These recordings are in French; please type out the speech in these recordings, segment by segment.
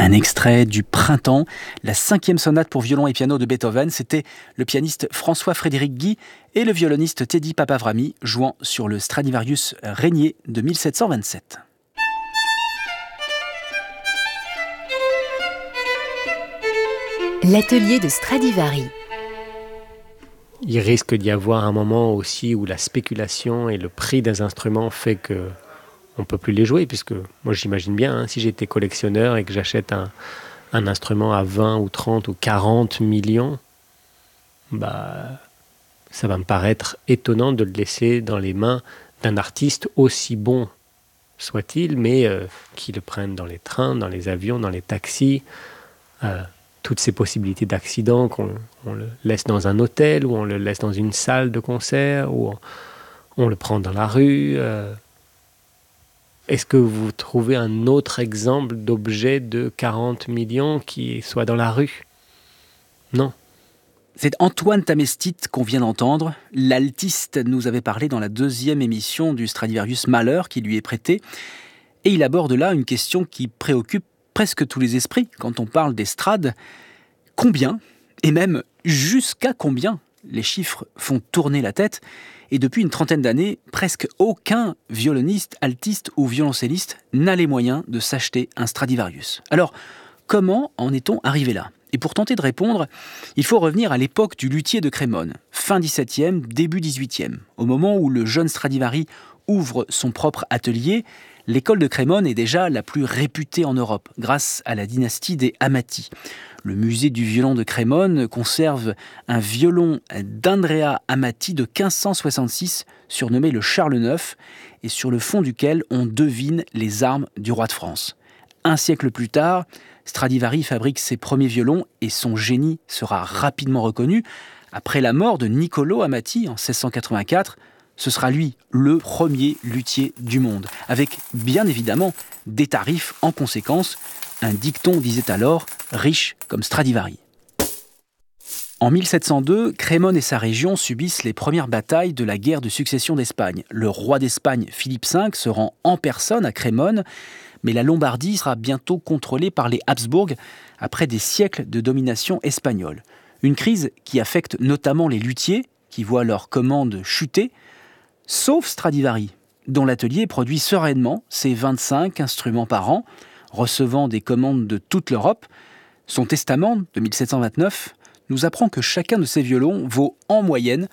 Un extrait du Printemps, la 5e sonate pour violon et piano de Beethoven. C'était le pianiste François-Frédéric Guy et le violoniste Teddy Papavrami jouant sur le Stradivarius Régnier de 1727. L'atelier de Stradivari. Il risque d'y avoir un moment aussi où la spéculation et le prix des instruments fait que on ne peut plus les jouer, puisque moi j'imagine bien, si j'étais collectionneur et que j'achète un instrument à 20 ou 30 ou 40 millions, ça va me paraître étonnant de le laisser dans les mains d'un artiste aussi bon soit-il, mais qui le prenne dans les trains, dans les avions, dans les taxis, toutes ces possibilités d'accident, qu'on le laisse dans un hôtel, ou on le laisse dans une salle de concert, ou on le prend dans la rue. Est-ce que vous trouvez un autre exemple d'objet de 40 millions qui soit dans la rue ? Non. C'est Antoine Tamestit qu'on vient d'entendre. L'altiste nous avait parlé dans la 2e émission du Stradivarius Malheur qui lui est prêté. Et il aborde là une question qui préoccupe presque tous les esprits quand on parle d'estrade. Combien, et même jusqu'à combien, les chiffres font tourner la tête. Et depuis une trentaine d'années, presque aucun violoniste, altiste ou violoncelliste n'a les moyens de s'acheter un Stradivarius. Alors, comment en est-on arrivé là ? Et pour tenter de répondre, il faut revenir à l'époque du luthier de Crémone, fin 17e, début 18e. Au moment où le jeune Stradivari ouvre son propre atelier, l'école de Crémone est déjà la plus réputée en Europe, grâce à la dynastie des Amati. Le musée du violon de Crémone conserve un violon d'Andrea Amati de 1566, surnommé le Charles IX, et sur le fond duquel on devine les armes du roi de France. Un siècle plus tard, Stradivari fabrique ses premiers violons et son génie sera rapidement reconnu. Après la mort de Niccolò Amati en 1684, ce sera lui le premier luthier du monde, avec bien évidemment des tarifs en conséquence. Un dicton disait alors « riche comme Stradivari ». En 1702, Crémone et sa région subissent les premières batailles de la guerre de succession d'Espagne. Le roi d'Espagne, Philippe V, se rend en personne à Crémone, mais la Lombardie sera bientôt contrôlée par les Habsbourg après des siècles de domination espagnole. Une crise qui affecte notamment les luthiers, qui voient leurs commandes chuter, sauf Stradivari, dont l'atelier produit sereinement ses 25 instruments par an, recevant des commandes de toute l'Europe. Son testament de 1729 nous apprend que chacun de ces violons vaut en moyenne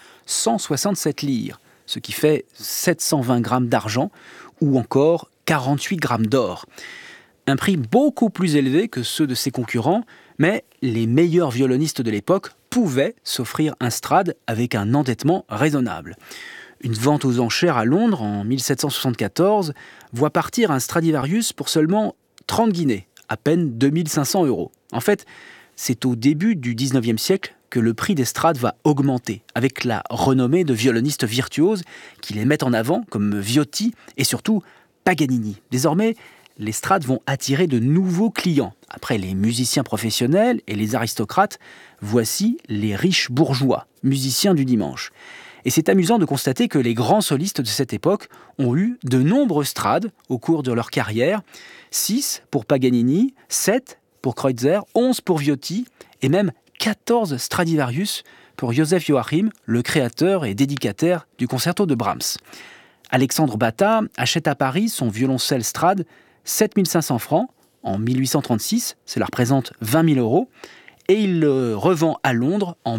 167 lires, ce qui fait 720 grammes d'argent ou encore 48 grammes d'or. Un prix beaucoup plus élevé que ceux de ses concurrents, mais les meilleurs violonistes de l'époque pouvaient s'offrir un Strad avec un endettement raisonnable. Une vente aux enchères à Londres en 1774 voit partir un Stradivarius pour seulement 30 guinées, à peine 2500 €. En fait, c'est au début du 19e siècle que le prix des Strades va augmenter, avec la renommée de violonistes virtuoses qui les mettent en avant, comme Viotti et surtout Paganini. Désormais, les Strades vont attirer de nouveaux clients. Après les musiciens professionnels et les aristocrates, voici les riches bourgeois, musiciens du dimanche. Et c'est amusant de constater que les grands solistes de cette époque ont eu de nombreux Strades au cours de leur carrière. 6 pour Paganini, 7 pour Kreutzer, 11 pour Viotti et même 14 Stradivarius pour Joseph Joachim, le créateur et dédicataire du concerto de Brahms. Alexandre Bata achète à Paris son violoncelle Strad 7 500 francs en 1836, cela représente 20 000 €, et il le revend à Londres en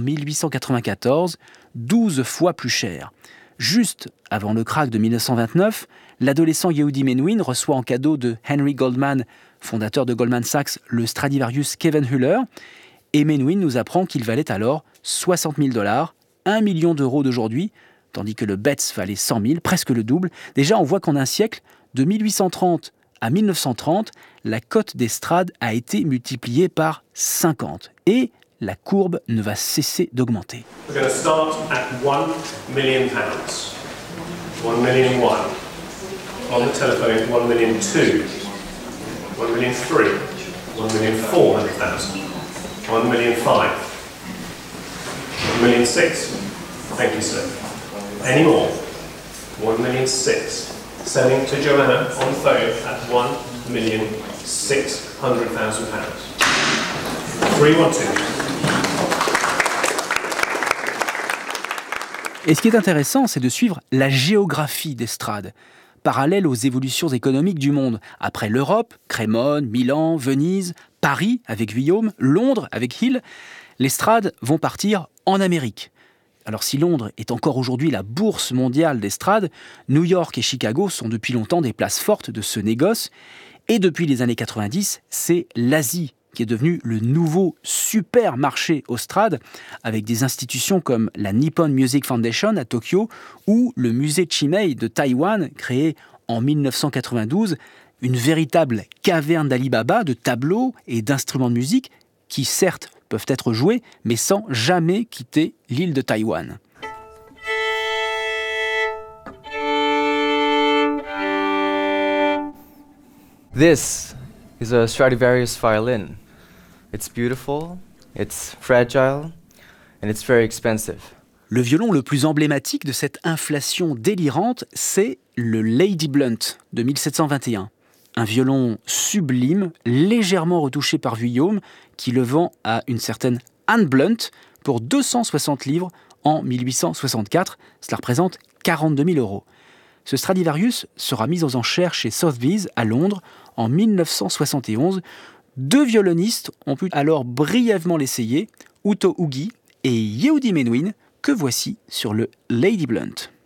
1894, 12 fois plus cher. Juste avant le krach de 1929, l'adolescent Yehudi Menuhin reçoit en cadeau de Henry Goldman, fondateur de Goldman Sachs, le Stradivarius Khevenhuller, et Menuhin nous apprend qu'il valait alors 60 000 $, 1 million d'euros d'aujourd'hui, tandis que le Betz valait 100 000, presque le double. Déjà, on voit qu'en un siècle, de 1830 à 1930, la cote des Strades a été multipliée par 50. Et la courbe ne va cesser d'augmenter. We're going to start at £1 million. 1 million one. On the telephone, 1 million two. 1 million three. 1 million 400,000. 1 million five. 1 million six. Thank you, sir. Any more? 1 million six. Sending to Joanna on the phone at 1 million £600,000. 312. Et ce qui est intéressant, c'est de suivre la géographie d'estrade, parallèle aux évolutions économiques du monde. Après l'Europe, Crémone, Milan, Venise, Paris avec Guillaume, Londres avec Hill, les Strades vont partir en Amérique. Alors si Londres est encore aujourd'hui la bourse mondiale d'estrade, New York et Chicago sont depuis longtemps des places fortes de ce négoce. Et depuis les années 90, c'est l'Asie qui est devenue le nouveau supermarché aux Strades, avec des institutions comme la Nippon Music Foundation à Tokyo ou le musée Chimei de Taïwan, créé en 1992, une véritable caverne d'Alibaba de tableaux et d'instruments de musique qui, certes, peuvent être joués, mais sans jamais quitter l'île de Taïwan. This is a Stradivarius violin. It's beautiful, it's fragile, and it's very expensive. Le violon le plus emblématique de cette inflation délirante, c'est le Lady Blunt de 1721. Un violon sublime, légèrement retouché par Vuillaume, qui le vend à une certaine Anne Blunt pour 260 livres en 1864. Cela représente 42 000 €. Ce Stradivarius sera mis aux enchères chez Sotheby's à Londres en 1971. 2 violonistes ont pu alors brièvement l'essayer, Uto Ugi et Yehudi Menuhin, que voici sur le Lady Blunt.